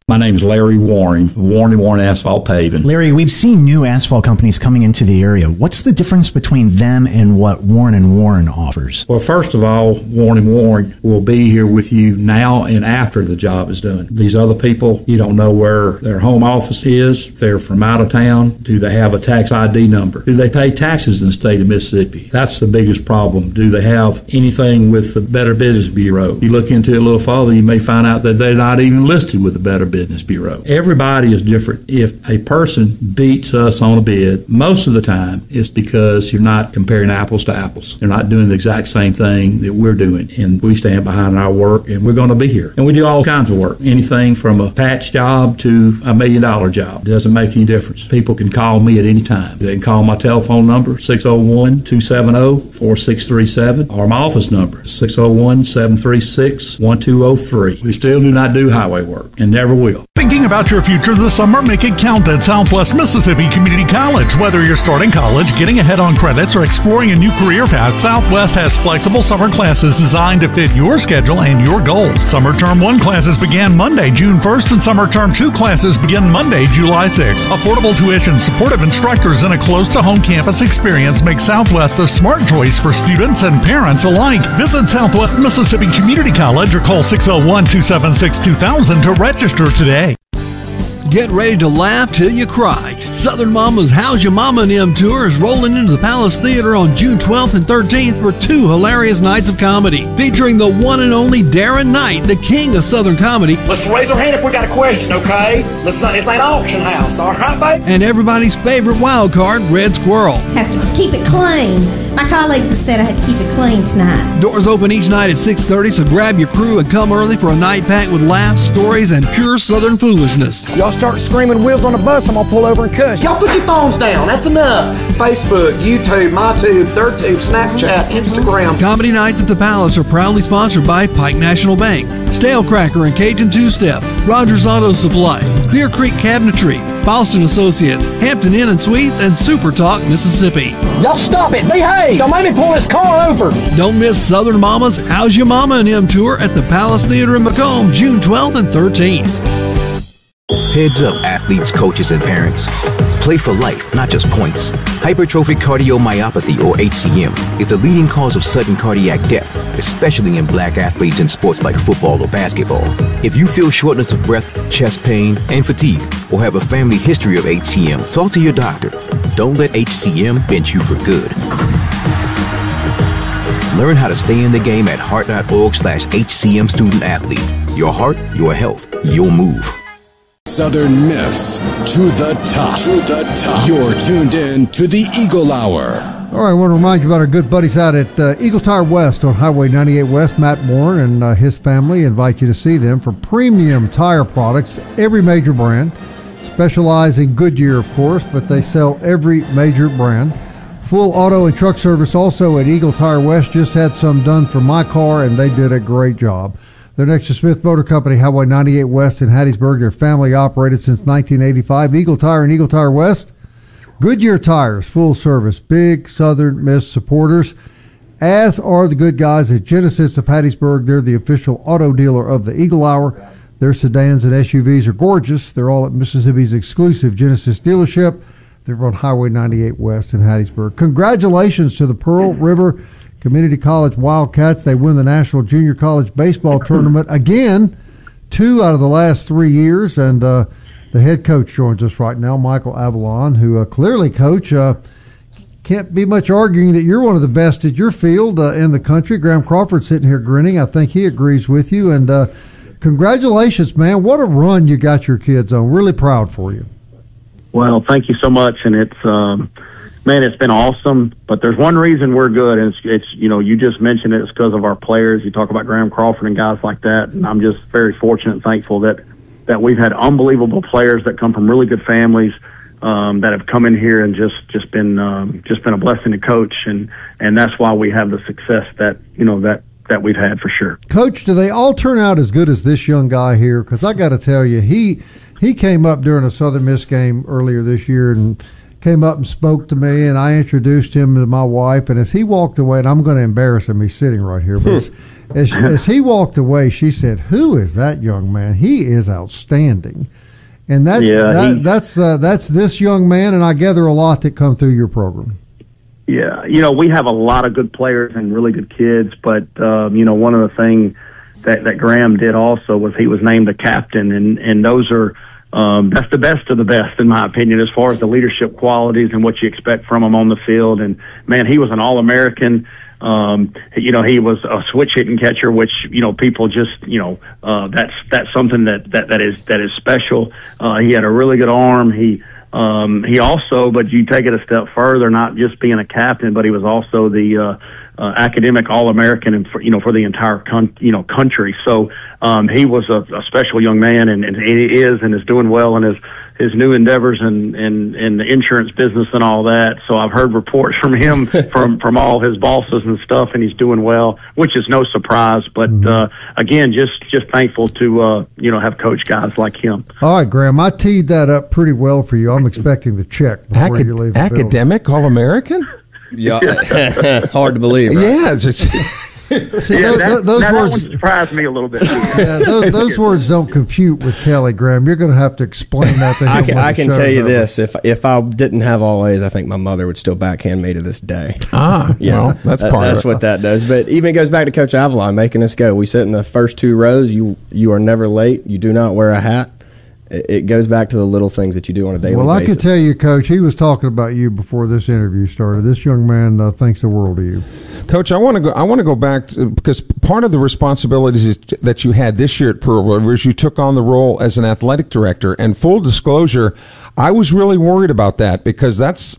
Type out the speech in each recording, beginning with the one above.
My name is Larry Warren, Warren Asphalt Paving. Larry, we've seen new asphalt companies coming into the area. What's the difference between them and what Warren & Warren offers? Well, first of all, Warren & Warren will be here with you now and after the job is done. These other people, you don't know where their home office is. If they're from out of town, do they have a tax ID number? Do they pay taxes in the state of Mississippi? That's the biggest problem. Do they have anything with the Better Business Bureau? You look into it a little further, you may find out that they're not even listed with the Better Business Bureau. Everybody is different. If a person beats us on a bid, most of the time it's because you're not comparing apples to apples. They're not doing the exact same thing that we're doing, and we stand behind our work, and we're going to be here. And we do all kinds of work, anything from a patch job to $1 million job. It doesn't make any difference. People can call me at any time. They can call my telephone number, 601-270-4637, or my office number, 601-736-1203. We still do not do highway work, and never will. Thinking about your future this summer? Make it count at Southwest Mississippi Community College. Whether you're starting college, getting ahead on credits, or exploring a new career path, Southwest has flexible summer classes designed to fit your schedule and your goals. Summer Term 1 classes began Monday, June 1st, and Summer Term 2 classes begin Monday, July 6th. Affordable tuition, supportive instructors, and a close-to-home campus experience make Southwest a smart choice for students and parents alike. Visit Southwest Mississippi Community College or call 601-276-2000 to register today. Get ready to laugh till you cry. Southern Mama's How's Your Mama and Em tour is rolling into the Palace Theater on June 12th and 13th for 2 hilarious nights of comedy, featuring the one and only Darren Knight, the king of Southern comedy. Let's raise our hand if we got a question, okay? This ain't auction house, all right, babe? And everybody's favorite wild card, Red Squirrel. Have to keep it clean. My colleagues have said I had to keep it clean tonight. Doors open each night at 6:30, so grab your crew and come early for a night packed with laughs, stories, and pure Southern foolishness. Y'all start screaming wheels on the bus, I'm gonna pull over and cuss. Y'all put your phones down, that's enough. Facebook, YouTube, MyTube, ThirdTube, Snapchat, Instagram. Comedy nights at the Palace are proudly sponsored by Pike National Bank, Stale Cracker and Cajun Two-Step, Rogers Auto Supply, Clear Creek Cabinetry, Boston Associates, Hampton Inn and Suites, and Super Talk, Mississippi. Y'all stop it, behave! Don't make me pull this car over. Don't miss Southern Mama's How's Your Mama and Em tour at the Palace Theater in Macomb, June 12th and 13th. Heads up, athletes, coaches, and parents. Play for life, not just points. Hypertrophic cardiomyopathy, or HCM, is the leading cause of sudden cardiac death, especially in black athletes in sports like football or basketball. If you feel shortness of breath, chest pain, and fatigue, or have a family history of HCM, talk to your doctor. Don't let HCM bench you for good. Learn how to stay in the game at heart.org/HCM student athlete. Your heart, your health, your move. Southern Miss to the top. To the top. You're tuned in to the Eagle Hour. All right, I want to remind you about our good buddies out at Eagle Tire West on Highway 98 West. Matt Warren and his family invite you to see them for premium tire products, every major brand. Specialize in Goodyear, of course, but they sell every major brand. Full auto and truck service also at Eagle Tire West. Just had some done for my car, and they did a great job. They're next to Smith Motor Company, Highway 98 West in Hattiesburg. They're family operated since 1985. Eagle Tire and Eagle Tire West. Goodyear Tires, full service. Big Southern Miss supporters, as are the good guys at Genesis of Hattiesburg. They're the official auto dealer of the Eagle Hour. Their sedans and SUVs are gorgeous. They're all at Mississippi's exclusive Genesis dealership. They're on Highway 98 West in Hattiesburg. Congratulations to the Pearl River Community College Wildcats. They win the National Junior College Baseball Tournament again, 2 out of the last 3 years. And the head coach joins us right now, Michael Avalon, who clearly, Coach, can't be much arguing that you're one of the best at your field in the country. Graham Crawford sitting here grinning. I think he agrees with you. And congratulations, man. What a run you got your kids on. Really proud for you. Well, thank you so much. And it's, man, it's been awesome. But there's one reason we're good. And it's you just mentioned it. It's because of our players. You talk about Graham Crawford and guys like that. And I'm just very fortunate and thankful that we've had unbelievable players that come from really good families, that have come in here and just been a blessing to coach. And that's why we have the success that we've had for sure. Coach, do they all turn out as good as this young guy here? Because I got to tell you, he came up during a Southern Miss game earlier this year, and came up and spoke to me, and I introduced him to my wife. And as he walked away, and I'm going to embarrass him, he's sitting right here, but as he walked away, she said, "Who is that young man? He is outstanding." And that's this young man, and I gather a lot that come through your program. Yeah, we have a lot of good players and really good kids, but one of the things that Graham did also was he was named a captain, and those are that's the best of the best, in my opinion, as far as the leadership qualities and what you expect from him on the field. And man, he was an All-American. He was a switch hitting catcher, which people just that's something that is special. He had a really good arm. He also, but you take it a step further, not just being a captain, but he was also the academic All-American and for the entire country. So he was a special young man, and he is doing well in his new endeavors and the insurance business and all that. So I've heard reports from him from all his bosses and stuff, and he's doing well, which is no surprise. But again, just thankful to have coach guys like him. All right, Graham, I teed that up pretty well for you. I'm expecting the check before you leave the academic All-American? Yeah, hard to believe. Right? Yeah, it's just. See, those words one surprised me a little bit. Yeah, those words don't compute with Kelly, Graham. You're going to have to explain that to him. I can tell you this: if I didn't have all A's, I think my mother would still backhand me to this day. Well, that's part. That's what that does. But even it goes back to Coach Avalon making us go. We sit in the first two rows. You are never late. You do not wear a hat. It goes back to the little things that you do on a daily basis. Well, I can tell you, Coach, he was talking about you before this interview started. This young man thinks the world of you. Coach, I want to go back because part of the responsibilities that you had this year at Pearl River is you took on the role as an athletic director. And full disclosure, I was really worried about that because that's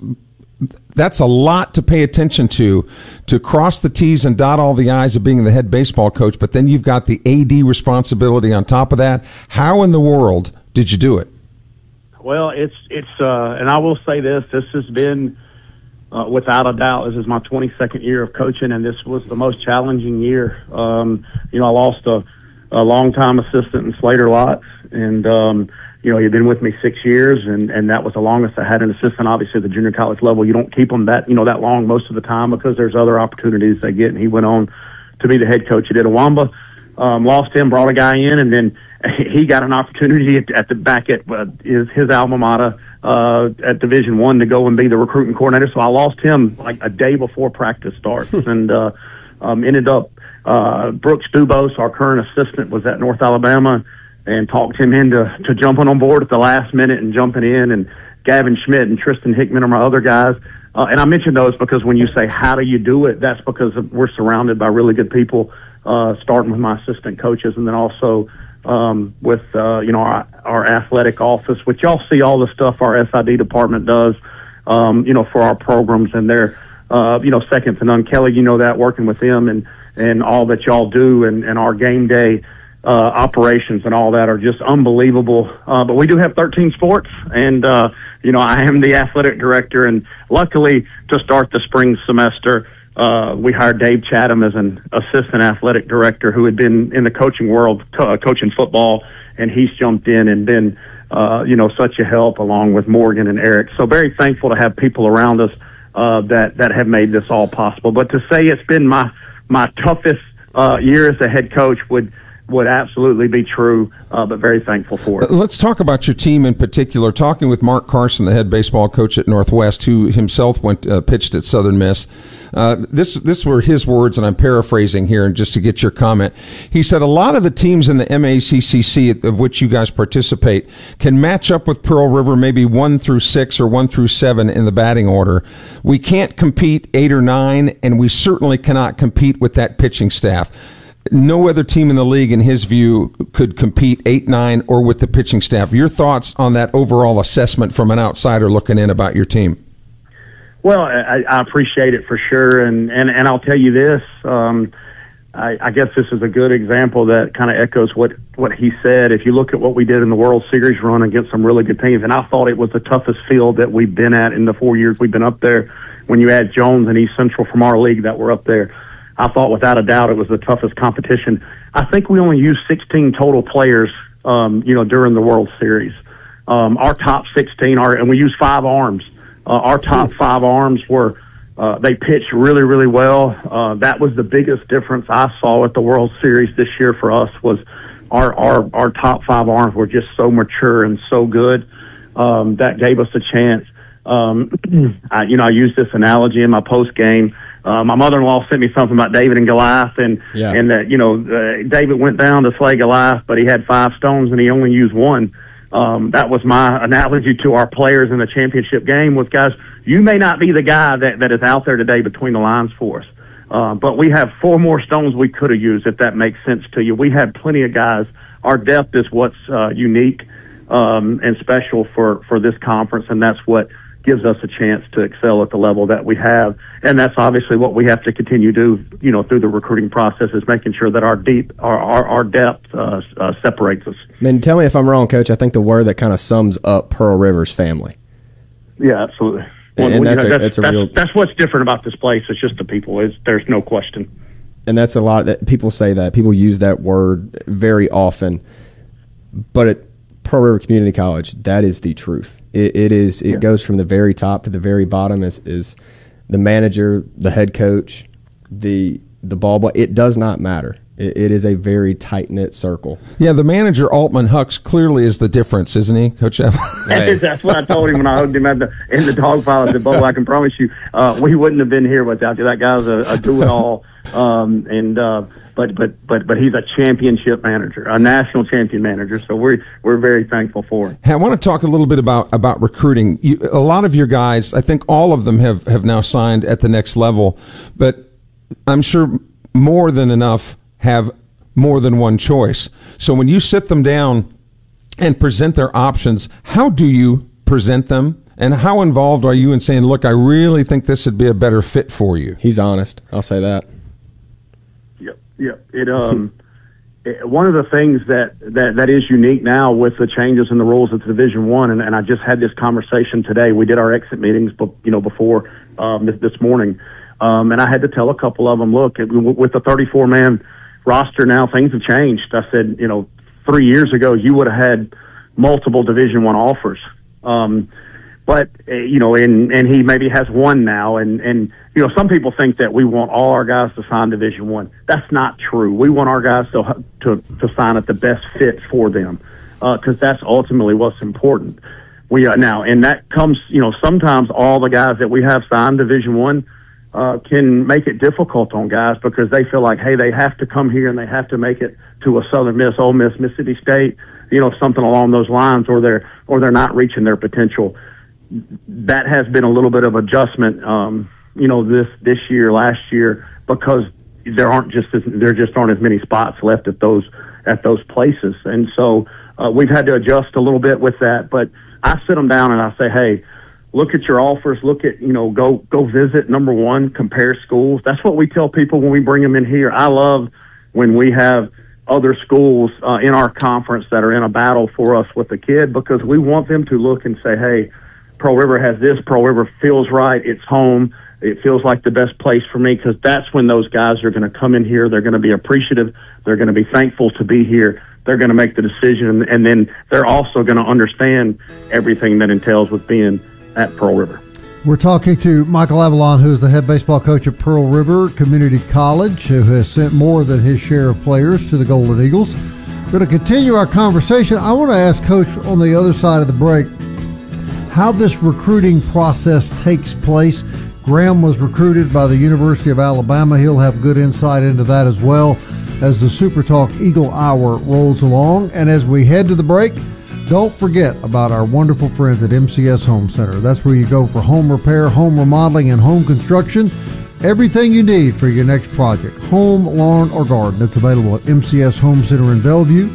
a lot to pay attention to cross the T's and dot all the I's of being the head baseball coach. But then you've got the AD responsibility on top of that. How in the world did you do it? Well, it's and I will say this has been, without a doubt, this is my 22nd year of coaching, and this was the most challenging year. I lost a longtime assistant in Slater Lotz, and, he'd been with me 6 years, and that was the longest I had an assistant. Obviously, at the junior college level, you don't keep them that long most of the time because there's other opportunities they get, and he went on to be the head coach at Itawamba. Lost him, brought a guy in, and then he got an opportunity at his alma mater at Division I to go and be the recruiting coordinator. So I lost him like a day before practice starts, and ended up Brooks Dubose, our current assistant, was at North Alabama, and talked him into jumping on board at the last minute and jumping in. And Gavin Schmidt and Tristan Hickman are my other guys. And I mention those because when you say how do you do it, that's because we're surrounded by really good people. Starting with my assistant coaches, and then also with our athletic office, which y'all see all the stuff our SID department does, for our programs, and they're second to none. Kelly, that working with them and all that y'all do, and our game day operations and all that are just unbelievable. But we do have 13 sports, and I am the athletic director, and luckily to start the spring semester, we hired Dave Chatham as an assistant athletic director who had been in the coaching world, coaching football, and he's jumped in and been, such a help along with Morgan and Eric. So very thankful to have people around us that have made this all possible. But to say it's been my toughest year as a head coach would absolutely be true, but very thankful for it. Let's talk about your team in particular. Talking with Mark Carson, the head baseball coach at Northwest, who himself pitched at Southern Miss. This were his words, and I'm paraphrasing here, and just to get your comment. He said a lot of the teams in the MACCC of which you guys participate can match up with Pearl River, maybe 1 through 6 or 1 through 7 in the batting order. We can't compete 8 or 9, and we certainly cannot compete with that pitching staff. No other team in the league, in his view, could compete 8, 9, or with the pitching staff. Your thoughts on that overall assessment from an outsider looking in about your team? Well, I appreciate it for sure, and I'll tell you this. I guess this is a good example that kind of echoes what he said. If you look at what we did in the World Series run against some really good teams, and I thought it was the toughest field that we've been at in the 4 years we've been up there. When you add Jones and East Central from our league that were up there, I thought without a doubt it was the toughest competition. I think we only used 16 total players, during the World Series. Our top 16 and we used 5 arms. Our top 5 arms were they pitched really, really well. That was the biggest difference I saw at the World Series this year for us was our top 5 arms were just so mature and so good that gave us a chance. I used this analogy in my post game. My mother-in-law sent me something about David and Goliath, and that David went down to slay Goliath, but he had 5 stones and he only used 1. That was my analogy to our players in the championship game. Was guys, you may not be the guy that is out there today between the lines for us, but we have 4 more stones we could have used, if that makes sense to you. We had plenty of guys. Our depth is what's unique and special for this conference, and that's what gives us a chance to excel at the level that we have. And that's obviously what we have to continue to do, through the recruiting process, is making sure that our depth separates us. And tell me if I'm wrong, Coach. I think the word that kind of sums up Pearl River's family. Yeah, absolutely. That's what's different about this place. It's just the people. There's no question. And that's a lot that people say that. People use that word very often. But at Pearl River Community College, that is the truth. It goes from the very top to the very bottom is the manager, the head coach, the ball boy. It does not matter. It is a very tight-knit circle. Yeah, the manager, Altman Hucks, clearly is the difference, isn't he, Coach Evans? That's what I told him when I hugged him in the dog pile at the bowl. I can promise you, we wouldn't have been here without you. That guy's a do-it-all, but he's a championship manager, a national champion manager. So we're very thankful for him. Hey, I want to talk a little bit about recruiting. A lot of your guys, I think all of them have now signed at the next level, but I'm sure more than enough have more than one choice. So when you sit them down and present their options, how do you present them? And how involved are you in saying, look, I really think this would be a better fit for you? He's honest. I'll say that. Yep. One of the things that is unique now with the changes in the rules of Division I, and I just had this conversation today. We did our exit meetings, before this morning, and I had to tell a couple of them, look, with the 34-man roster now, things have changed. I said, 3 years ago, you would have had multiple Division I offers. But and he maybe has one now. And some people think that we want all our guys to sign Division I. That's not true. We want our guys to sign at the best fit for them, because that's ultimately what's important. Now, and that comes, sometimes all the guys that we have signed Division I, can make it difficult on guys because they feel like, hey, they have to come here and they have to make it to a Southern Miss, Ole Miss, Mississippi State, something along those lines, or they're not reaching their potential. That has been a little bit of adjustment, this year, last year, because there just aren't as many spots left at those places, and so we've had to adjust a little bit with that. But I sit them down and I say, hey, look at your offers. Look at, go visit, number one, compare schools. That's what we tell people when we bring them in here. I love when we have other schools in our conference that are in a battle for us with the kid, because we want them to look and say, hey, Pearl River has this. Pearl River feels right. It's home. It feels like the best place for me, because that's when those guys are going to come in here. They're going to be appreciative. They're going to be thankful to be here. They're going to make the decision, and then they're also going to understand everything that entails with being at Pearl River. We're talking to Michael Avalon, who is the head baseball coach at Pearl River Community College, who has sent more than his share of players to the Golden Eagles. We're going to continue our conversation. I want to ask Coach on the other side of the break how this recruiting process takes place. Graham was recruited by the University of Alabama. He'll have good insight into that as well as the Super Talk Eagle Hour rolls along. And as we head to the break, don't forget about our wonderful friends at MCS Home Center. That's where you go for home repair, home remodeling, and home construction. Everything you need for your next project, home, lawn, or garden. It's available at MCS Home Center in Bellevue,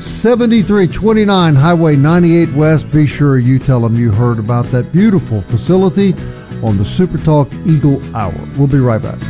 7329 Highway 98 West. Be sure you tell them you heard about that beautiful facility on the Super Talk Eagle Hour. We'll be right back.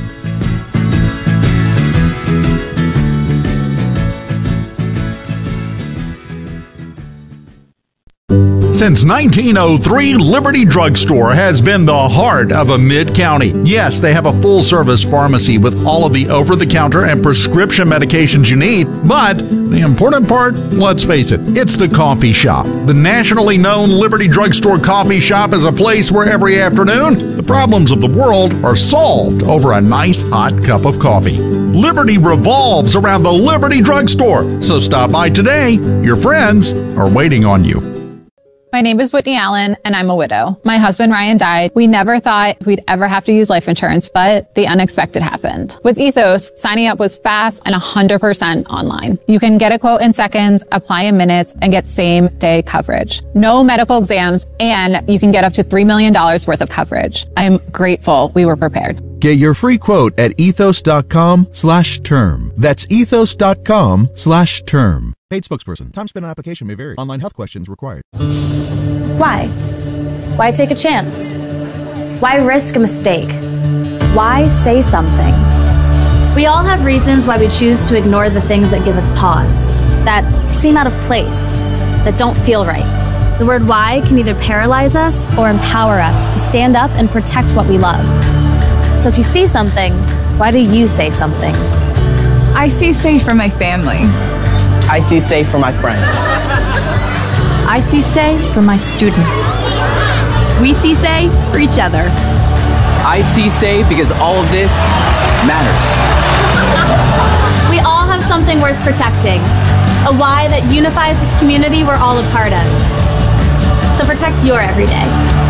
Since 1903, Liberty Drugstore has been the heart of a mid-county. Yes, they have a full-service pharmacy with all of the over-the-counter and prescription medications you need. But the important part, let's face it, it's the coffee shop. The nationally known Liberty Drugstore coffee shop is a place where every afternoon, the problems of the world are solved over a nice hot cup of coffee. Liberty revolves around the Liberty Drugstore. So stop by today. Your friends are waiting on you. My name is Whitney Allen, and I'm a widow. My husband, Ryan, died. We never thought we'd ever have to use life insurance, but the unexpected happened. With Ethos, signing up was fast and 100% online. You can get a quote in seconds, apply in minutes, and get same-day coverage. No medical exams, and you can get up to $3 million worth of coverage. I'm grateful we were prepared. Get your free quote at ethos.com/term. That's ethos.com/term. Paid spokesperson. Time spent on application may vary. Online health questions required. Why? Why take a chance? Why risk a mistake? Why say something? We all have reasons why we choose to ignore the things that give us pause, that seem out of place, that don't feel right. The word why can either paralyze us or empower us to stand up and protect what we love. So if you see something, why do you say something? I see safe for my family. I see safe for my friends. I see say for my students. We see say for each other. I see say because all of this matters. We all have something worth protecting, a why that unifies this community we're all a part of. So protect your everyday.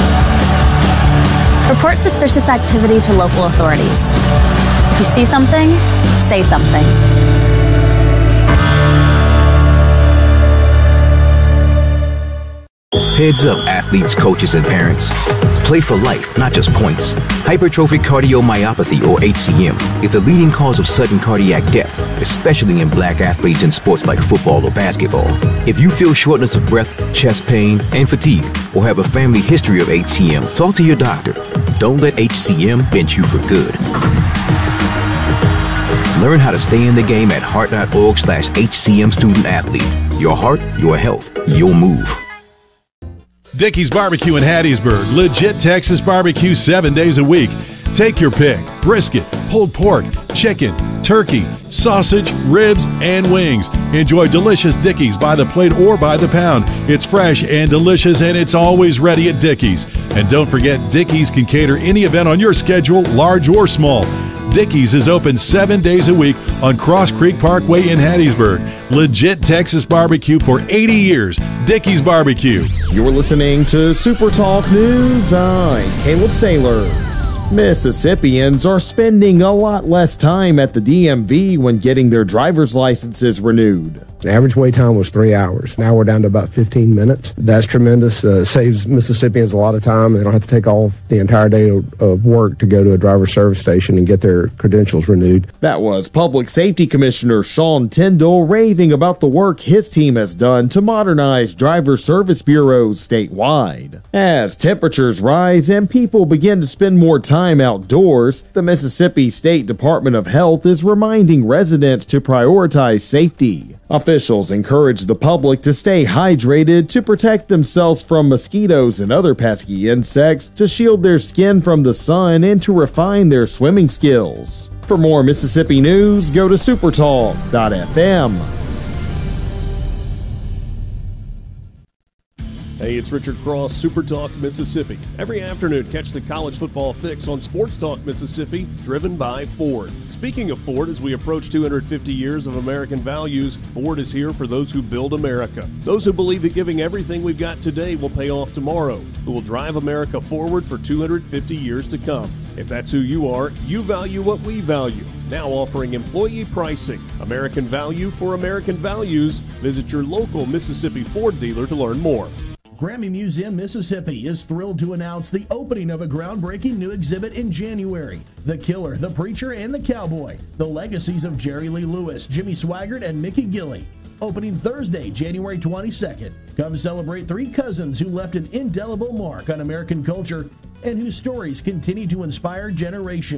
Report suspicious activity to local authorities. If you see something, say something. Heads up, athletes, coaches, and parents. Play for life, not just points. Hypertrophic cardiomyopathy, or HCM, is the leading cause of sudden cardiac death, especially in black athletes in sports like football or basketball. If you feel shortness of breath, chest pain, and fatigue, or have a family history of HCM, talk to your doctor. Don't let HCM bend you for good. Learn how to stay in the game at heart.org/HCM student athlete. Your heart, your health, your move. Dickey's Barbecue in Hattiesburg. Legit Texas barbecue 7 days a week. Take your pick. Brisket, pulled pork, chicken, turkey, sausage, ribs, and wings. Enjoy delicious Dickey's by the plate or by the pound. It's fresh and delicious, and it's always ready at Dickey's. And don't forget, Dickey's can cater any event on your schedule, large or small. Dickey's is open 7 days a week on Cross Creek Parkway in Hattiesburg. Legit Texas barbecue for 80 years. Dickey's Barbecue. You're listening to Super Talk News. I'm Caleb Sailors. Mississippians are spending a lot less time at the DMV when getting their driver's licenses renewed. The average wait time was 3 hours. Now we're down to about 15 minutes. That's tremendous. Saves Mississippians a lot of time. They don't have to take off the entire day of work to go to a driver's service station and get their credentials renewed. That was Public Safety Commissioner Sean Tyndall raving about the work his team has done to modernize driver service bureaus statewide. As temperatures rise and people begin to spend more time outdoors, the Mississippi State Department of Health is reminding residents to prioritize safety. Officials encourage the public to stay hydrated, to protect themselves from mosquitoes and other pesky insects, to shield their skin from the sun, and to refine their swimming skills. For more Mississippi news, go to supertalk.fm. Hey, it's Richard Cross, Super Talk Mississippi. Every afternoon, catch the college football fix on Sports Talk Mississippi, driven by Ford. Speaking of Ford, as we approach 250 years of American values, Ford is here for those who build America. Those who believe that giving everything we've got today will pay off tomorrow, who will drive America forward for 250 years to come. If that's who you are, you value what we value. Now offering employee pricing. American value for American values. Visit your local Mississippi Ford dealer to learn more. Grammy Museum Mississippi is thrilled to announce the opening of a groundbreaking new exhibit in January. The Killer, the Preacher, and the Cowboy. The legacies of Jerry Lee Lewis, Jimmy Swaggart, and Mickey Gilley. Opening Thursday, January 22nd. Come celebrate three cousins who left an indelible mark on American culture and whose stories continue to inspire generations.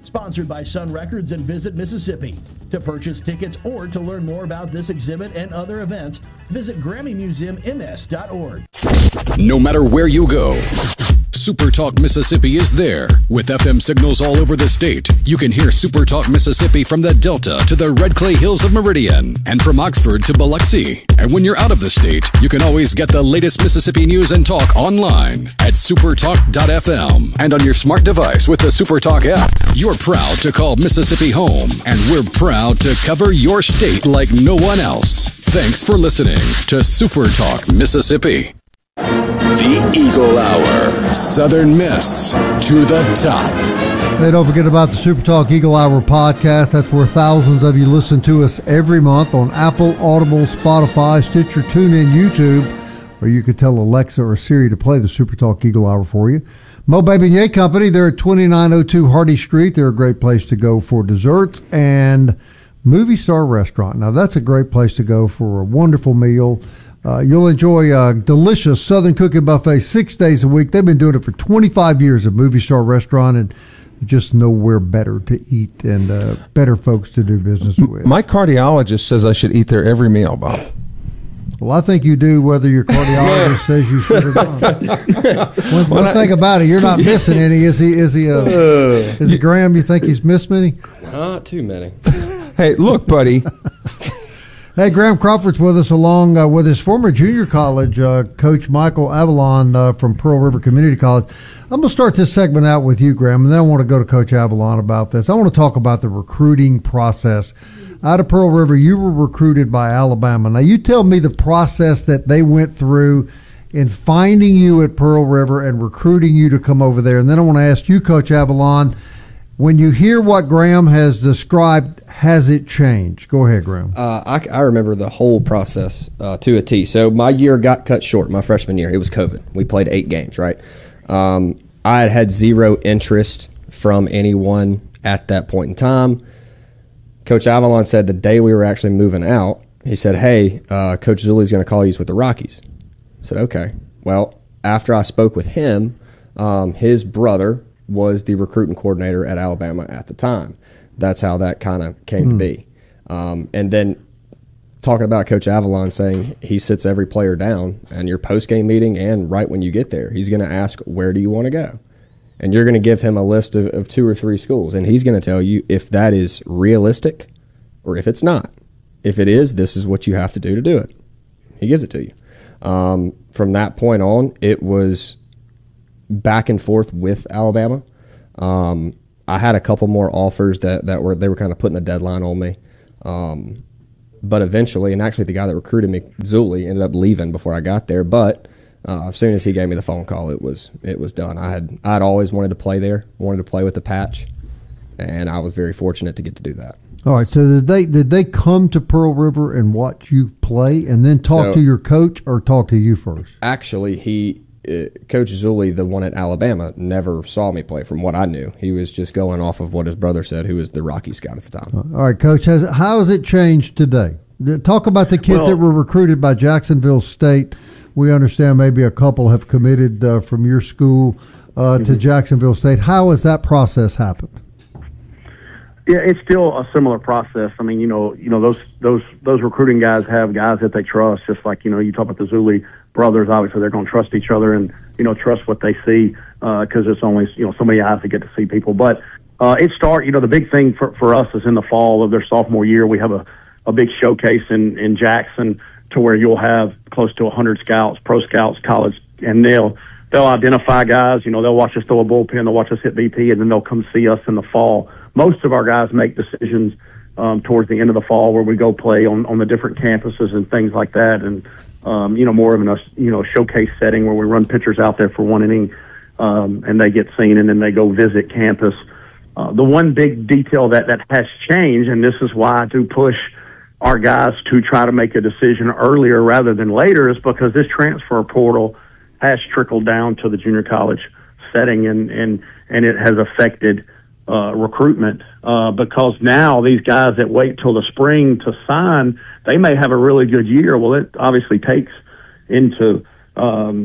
sponsored by Sun Records and Visit Mississippi. To purchase tickets or to learn more about this exhibit and other events, visit GrammyMuseumMS.org. No matter where you go, SuperTalk Mississippi is there. With FM signals all over the state, you can hear SuperTalk Mississippi from the Delta to the Red Clay Hills of Meridian and from Oxford to Biloxi. And when you're out of the state, you can always get the latest Mississippi news and talk online at supertalk.fm and on your smart device with the SuperTalk app. You're proud to call Mississippi home, and we're proud to cover your state like no one else. Thanks for listening to SuperTalk Mississippi. The Eagle Hour. Southern Miss to the top. Hey, don't forget about the Super Talk Eagle Hour podcast. That's where thousands of you listen to us every month on Apple, Audible, Spotify, Stitcher, TuneIn, YouTube, or you could tell Alexa or Siri to play the Super Talk Eagle Hour for you. Mo Baby and Yay Company, they're at 2902 Hardy Street. They're a great place to go for desserts, and Movie Star Restaurant. Now, that's a great place to go for a wonderful meal. You'll enjoy a delicious Southern cooking buffet 6 days a week. They've been doing it for 25 years at Movie Star Restaurant, and just nowhere better to eat and better folks to do business with. My cardiologist says I should eat there every meal, Bob. Well, I think you do, whether your cardiologist says you should or not. One thing about it, you're not missing any. Is he Graham? You think he's missed many? Not too many. Hey, look, buddy. Hey, Graham Crawford's with us along with his former junior college coach, Michael Avalon from Pearl River Community College. I'm going to start this segment out with you, Graham, and then I want to go to Coach Avalon about this. I want to talk about the recruiting process. Out of Pearl River, you were recruited by Alabama. Now, you tell me the process that they went through in finding you at Pearl River and recruiting you to come over there. And then I want to ask you, Coach Avalon, when you hear what Graham has described, has it changed? Go ahead, Graham. I remember the whole process to a T. So my year got cut short, my freshman year. It was COVID. We played 8 games, right? I had zero interest from anyone at that point in time. Coach Avalon said the day we were actually moving out, he said, hey, Coach Zulli's going to call you with the Rockies. I said, okay. Well, after I spoke with him, his brother was the recruiting coordinator at Alabama at the time. That's how that kind of came to be. And then talking about Coach Avalon saying he sits every player down in your post-game meeting and right when you get there, he's going to ask, where do you want to go? And you're going to give him a list of 2 or 3 schools, and he's going to tell you if that is realistic or if it's not. If it is, this is what you have to do it. He gives it to you. From that point on, it was back and forth with Alabama. I had a couple more offers that were kind of putting a deadline on me. But eventually, and actually the guy that recruited me, Zulli, ended up leaving before I got there. But as soon as he gave me the phone call, it was done. I'd always wanted to play there, wanted to play with the Patch, and I was very fortunate to get to do that. All right. So did they come to Pearl River and watch you play, and then talk to your coach, or talk to you first? Actually, Coach Zulli, the one at Alabama, never saw me play from what I knew. He was just going off of what his brother said, who was the Rocky scout at the time. All right, Coach, how has it changed today? Talk about the kids that were recruited by Jacksonville State. We understand maybe a couple have committed from your school to Jacksonville State. How has that process happened? Yeah, it's still a similar process. I mean, those recruiting guys have guys that they trust. Just like you talk about the Zulli brothers. Obviously, they're going to trust each other and trust what they see because it's only so many eyes to get to see people. But the big thing for us is in the fall of their sophomore year, we have a big showcase in Jackson to where you'll have close to 100 scouts, pro scouts, college, and they'll identify guys. They'll watch us throw a bullpen, they'll watch us hit BP, and then they'll come see us in the fall. Most of our guys make decisions towards the end of the fall where we go play on the different campuses and things like that, and more of a showcase setting where we run pitchers out there for one inning, and they get seen, and then they go visit campus. The one big detail that has changed, and this is why I do push our guys to try to make a decision earlier rather than later, is because this transfer portal has trickled down to the junior college setting, and it has affected recruitment because now these guys that wait till the spring to sign, they may have a really good year. Well, it obviously takes into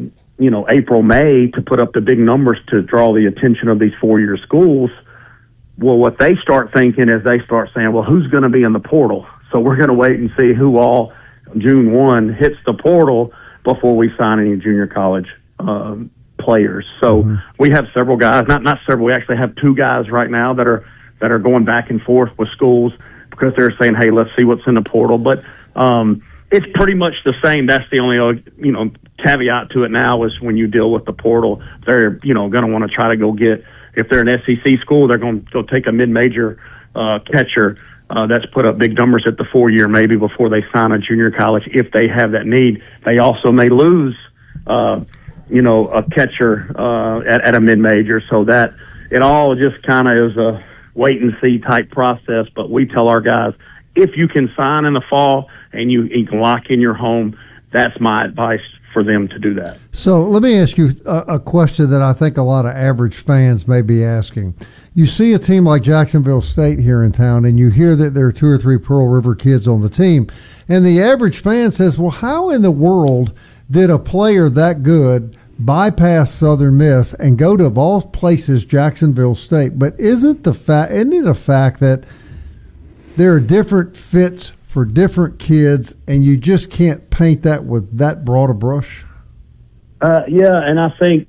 April, May to put up the big numbers to draw the attention of these 4-year schools. Well, what they start thinking is they start saying, well, who's going to be in the portal? So we're going to wait and see who all June 1 hits the portal before we sign any junior college players. So we have several guys, not several. We actually have 2 guys right now that are going back and forth with schools because they're saying, hey, let's see what's in the portal. But it's pretty much the same. That's the only caveat to it now is when you deal with the portal, they're going to want to try to go get. If they're an SEC school, they're going to go take a mid-major catcher that's put up big numbers at the 4-year maybe before they sign a junior college if they have that need. They also may lose, a catcher at a mid-major, so that it all just kind of is a wait-and-see type process. But we tell our guys, if you can sign in the fall and you can lock in your home, that's my advice for them to do that. So let me ask you a question that I think a lot of average fans may be asking. You see a team like Jacksonville State here in town, and you hear that there are 2 or 3 Pearl River kids on the team, and the average fan says, well, how in the world did a player that good bypass Southern Miss and go to, of all places, Jacksonville State? But isn't it a fact that there are different fits for different kids, and you just can't paint that with that broad a brush? Yeah, and I think,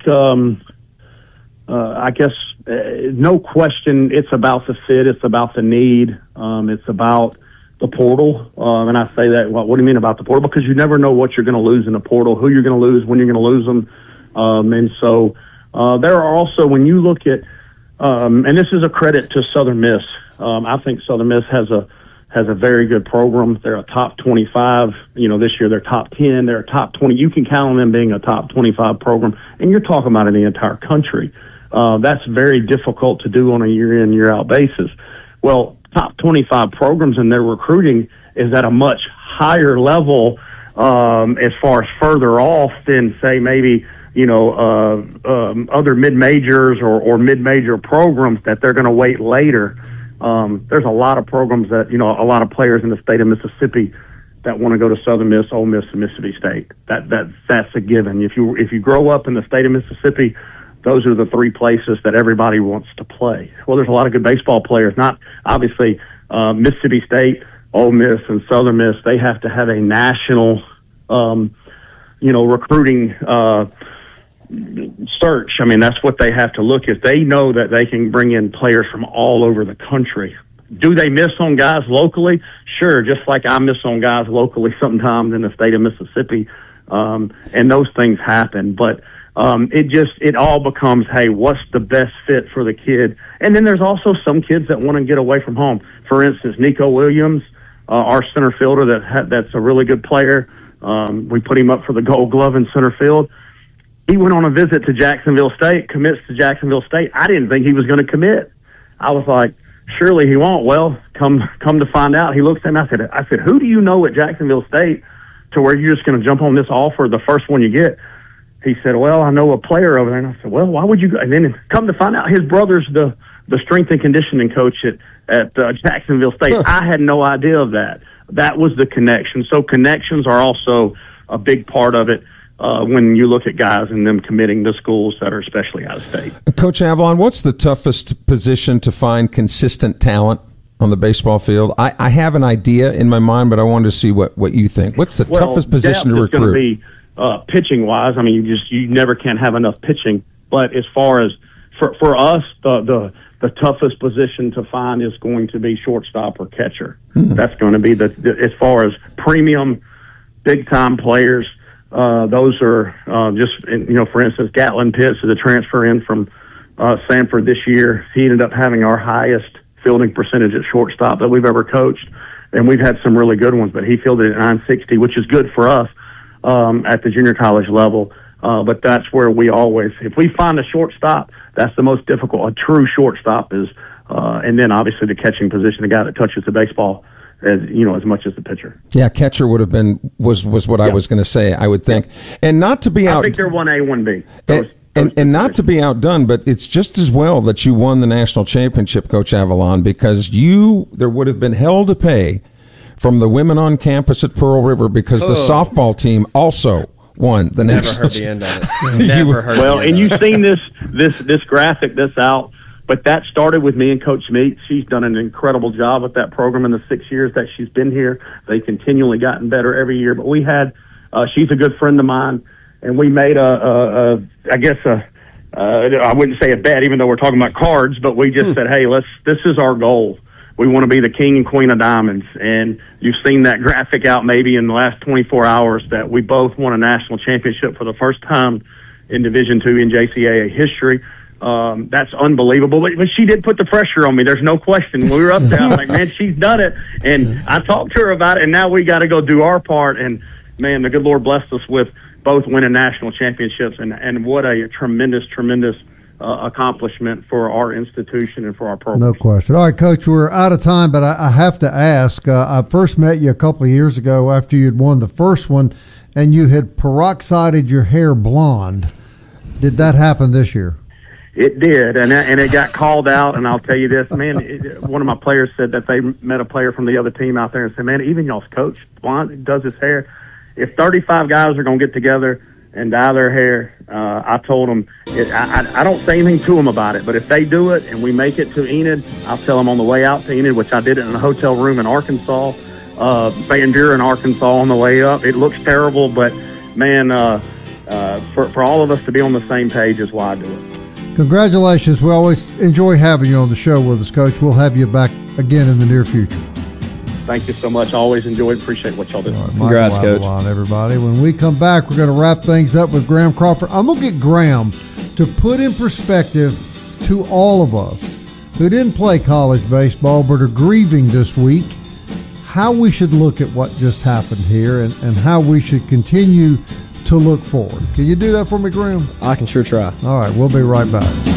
I guess, no question, it's about the fit, it's about the need, it's about the portal. And I say that, what do you mean about the portal? Because you never know what you're going to lose in the portal, who you're going to lose, when you're going to lose them. And so there are also, when you look at, and this is a credit to Southern Miss, I think Southern Miss has a very good program. They're a top 25. This year they're top 10. They're a top 20. You can count on them being a top 25 program, and you're talking about in the entire country. That's very difficult to do on a year-in, year-out basis. Well, top 25 programs in their recruiting is at a much higher level as far as further off than, say, maybe other mid-majors or mid-major programs that they're going to wait later. There's a lot of programs that, a lot of players in the state of Mississippi that want to go to Southern Miss, Ole Miss, and Mississippi State. That's a given. If you grow up in the state of Mississippi, those are the 3 places that everybody wants to play. Well, there's a lot of good baseball players. Not obviously Mississippi State, Ole Miss, and Southern Miss. They have to have a national, recruiting search. I mean, that's what they have to look at. They know that they can bring in players from all over the country. Do they miss on guys locally? Sure, just like I miss on guys locally sometimes in the state of Mississippi, and those things happen. But it all becomes, hey, what's the best fit for the kid? And then there's also some kids that want to get away from home. For instance, Nico Williams, our center fielder that's a really good player. We put him up for the Gold Glove in center field. He went on a visit to Jacksonville State, commits to Jacksonville State. I didn't think he was going to commit. I was like, surely he won't. Well, come to find out, he looks at me. I said, who do you know at Jacksonville State to where you're just going to jump on this offer, the first one you get? He said, well, I know a player over there. And I said, well, why would you go? And then come to find out, his brother's the strength and conditioning coach at Jacksonville State. I had no idea of that. That was the connection. So connections are also a big part of it. When you look at guys and them committing to schools that are especially out of state. Coach Avalon, what's the toughest position to find consistent talent on the baseball field? I have an idea in my mind, but I wanted to see what you think. What's the toughest position to recruit? Going to be pitching wise. I mean, you never can have enough pitching. But as far as for us, the toughest position to find is going to be shortstop or catcher. Mm-hmm. That's going to be as far as premium, big time players. Those are for instance, Gatlin Pitts is a transfer in from Sanford this year. He ended up having our highest fielding percentage at shortstop that we've ever coached, and we've had some really good ones, but he fielded at 960, which is good for us at the junior college level. But that's where we always, if we find a shortstop, that's the most difficult. A true shortstop is, and then obviously the catching position, the guy that touches the baseball as much as the pitcher. Yeah, catcher would have been was what I was going to say, I would think. And not to be I think they're 1A, 1B. And not to be outdone, but it's just as well that you won the national championship, Coach Avalon, because there would have been hell to pay from the women on campus at Pearl River because the softball team also won the national championship. Never heard the end of it. Never heard. Well, and you've seen this graphic that's out But that started with me and Coach Meeks. She's done an incredible job with that program in the 6 years that she's been here. They've continually gotten better every year. But we had, she's a good friend of mine, and we made I wouldn't say a bet, even though we're talking about cards, but we just said, hey, this is our goal. We want to be the king and queen of diamonds. And you've seen that graphic out maybe in the last 24 hours that we both won a national championship for the first time in Division II NJCAA history. That's unbelievable. But she did put the pressure on me. There's no question. When we were up there, I was like, man, she's done it. And I talked to her about it, and now we got to go do our part. And, man, the good Lord blessed us with both winning national championships. And what a tremendous accomplishment for our institution and for our program. No question. All right, Coach, we're out of time, but I have to ask. I first met you a couple of years ago after you'd won the first one, and you had peroxided your hair blonde. Did that happen this year? It did, and it got called out, and I'll tell you this, man, one of my players said that they met a player from the other team out there and said, man, even y'all's coach, blonde, does his hair. If 35 guys are going to get together and dye their hair, I told them, I don't say anything to them about it, but if they do it and we make it to Enid, I'll tell them on the way out to Enid, which I did it in a hotel room in Arkansas, Van Buren, Arkansas on the way up. It looks terrible, but, man, for all of us to be on the same page is why I do it. Congratulations. We always enjoy having you on the show with us, Coach. We'll have you back again in the near future. Thank you so much. I always enjoyed, appreciate what y'all do. Right, congrats, Coach. Everybody. When we come back, we're going to wrap things up with Graham Crawford. I'm going to get Graham to put in perspective to all of us who didn't play college baseball but are grieving this week, how we should look at what just happened here and how we should continue to look forward. Can you do that for me, Graham? I can sure try. All right, we'll be right back.